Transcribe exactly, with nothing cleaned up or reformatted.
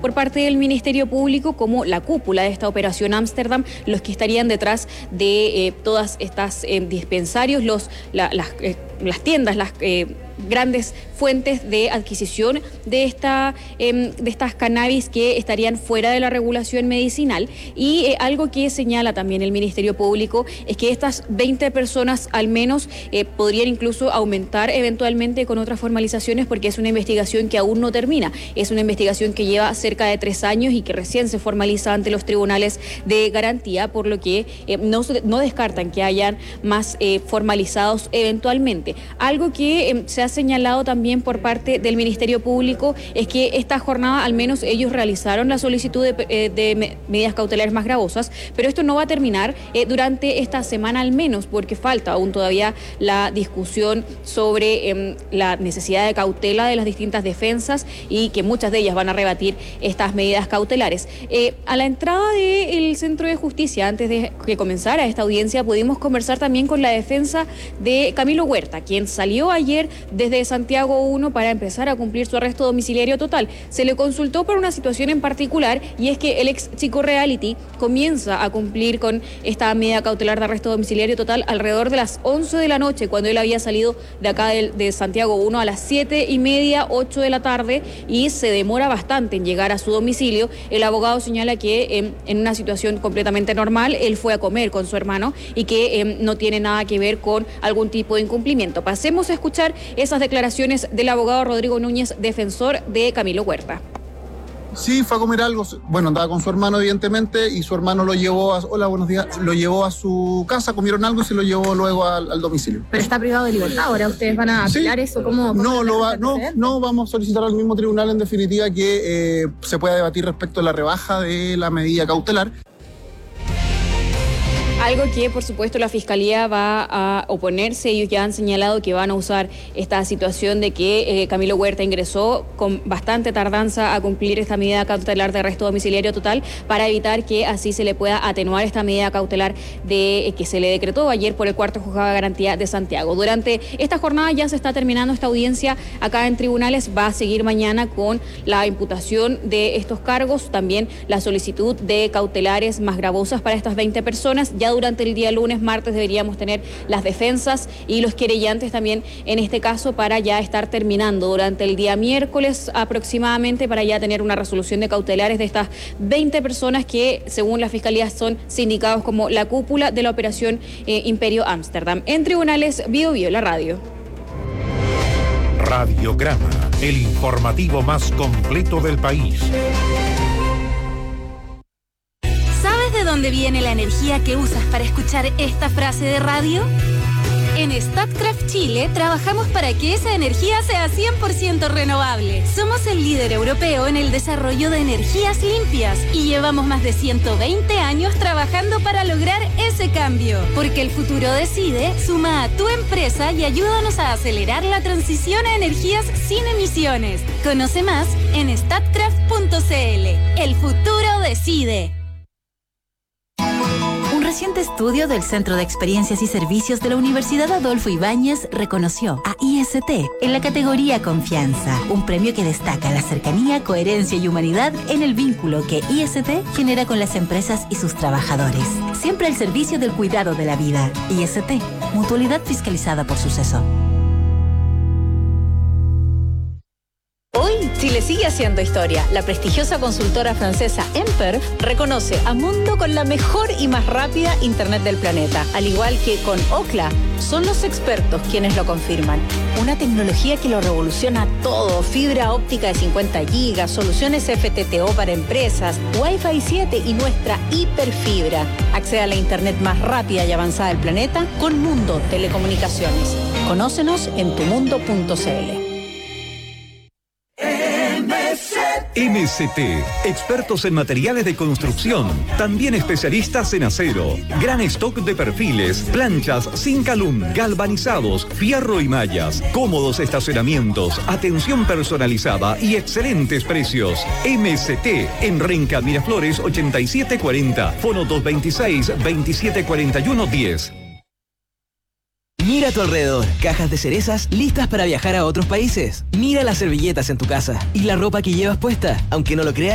por parte del Ministerio Público como la cúpula de esta operación Ámsterdam, los que estarían detrás de eh, todas estas eh, dispensarios, los, la, las, eh, las tiendas, las eh, grandes fuentes de adquisición de, esta, eh, de estas cannabis que estarían fuera de la regulación medicinal. Y eh, algo que señala también el Ministerio Público es que estas veinte personas al menos eh, podrían incluso aumentar eventualmente con otras formalizaciones, porque es una investigación que aún no termina. Es una investigación que lleva cerca de tres años y que recién se formaliza ante los tribunales de garantía, por lo que eh, no, no descartan que hayan más eh, formalizados eventualmente. Algo que eh, se ha señalado también por parte del Ministerio Público es que esta jornada al menos ellos realizaron la solicitud de, eh, de medidas cautelares más gravosas, pero esto no va a terminar eh, durante esta semana al menos, porque falta aún todavía la discusión sobre eh, la necesidad de cautela de las distintas defensas y que muchas de ellas van a rebatir estas medidas cautelares. Eh, a la entrada del Centro de Justicia, antes de que comenzara esta audiencia, pudimos conversar también con la defensa de Camilo Huerta, quien salió ayer desde Santiago uno para empezar a cumplir su arresto domiciliario total. Se le consultó por una situación en particular, y es que el ex Chico Reality comienza a cumplir con esta medida cautelar de arresto domiciliario total alrededor de las once de la noche, cuando él había salido de acá de, de Santiago uno a las siete y media, ocho de la tarde, y se demora bastante en llegar a su domicilio. El abogado señala que eh, en una situación completamente normal él fue a comer con su hermano y que eh, no tiene nada que ver con algún tipo de incumplimiento. Pasemos a escuchar esas declaraciones del abogado Rodrigo Núñez, defensor de Camilo Huerta. Sí, fue a comer algo. Bueno, andaba con su hermano, evidentemente, y su hermano lo llevó a... Hola, buenos días. Lo llevó a su casa, comieron algo y se lo llevó luego al, al domicilio. Pero está privado de libertad. ¿Ahora ustedes van a apelar sí. eso? ¿Cómo, cómo no, lo va, no, no, vamos a solicitar al mismo tribunal, en definitiva, que eh, se pueda debatir respecto a la rebaja de la medida cautelar. Algo que, por supuesto, la Fiscalía va a oponerse. Ellos ya han señalado que van a usar esta situación de que eh, Camilo Huerta ingresó con bastante tardanza a cumplir esta medida cautelar de arresto domiciliario total, para evitar que así se le pueda atenuar esta medida cautelar de eh, que se le decretó ayer por el cuarto juzgado de garantía de Santiago. Durante esta jornada ya se está terminando esta audiencia acá en tribunales. Va a seguir mañana con la imputación de estos cargos, también la solicitud de cautelares más gravosas para estas veinte personas. Ya durante el día lunes, martes deberíamos tener las defensas y los querellantes también en este caso, para ya estar terminando durante el día miércoles aproximadamente, para ya tener una resolución de cautelares de estas veinte personas que, según la Fiscalía, son sindicados como la cúpula de la operación eh, Imperio Ámsterdam. En tribunales, Bio Bio, la radio. Radiograma, el informativo más completo del país. ¿De dónde viene la energía que usas para escuchar esta frase de radio? En Statkraft Chile trabajamos para que esa energía sea cien por ciento renovable. Somos el líder europeo en el desarrollo de energías limpias y llevamos más de ciento veinte años trabajando para lograr ese cambio. Porque el futuro decide, suma a tu empresa y ayúdanos a acelerar la transición a energías sin emisiones. Conoce más en statkraft punto cl. El futuro decide. Un reciente estudio del Centro de Experiencias y Servicios de la Universidad Adolfo Ibáñez reconoció a I S T en la categoría Confianza, un premio que destaca la cercanía, coherencia y humanidad en el vínculo que I S T genera con las empresas y sus trabajadores. Siempre al servicio del cuidado de la vida. I S T, mutualidad fiscalizada por Suceso. Hoy, Chile sigue haciendo historia. La prestigiosa consultora francesa Emper reconoce a Mundo con la mejor y más rápida Internet del planeta. Al igual que con Ookla, son los expertos quienes lo confirman. Una tecnología que lo revoluciona todo. Fibra óptica de cincuenta gigas, soluciones F T T O para empresas, Wi-Fi siete y nuestra hiperfibra. Accede a la Internet más rápida y avanzada del planeta con Mundo Telecomunicaciones. Conócenos en tu mundo punto cl. M C T, expertos en materiales de construcción, también especialistas en acero, gran stock de perfiles, planchas, Zinc-Alum, galvanizados, fierro y mallas, cómodos estacionamientos, atención personalizada y excelentes precios. M C T, en Renca Miraflores ochenta y siete cuarenta, fono dos veintiséis, veintisiete cuarenta y uno diez. Mira a tu alrededor, cajas de cerezas listas para viajar a otros países. Mira las servilletas en tu casa y la ropa que llevas puesta, aunque no lo creas.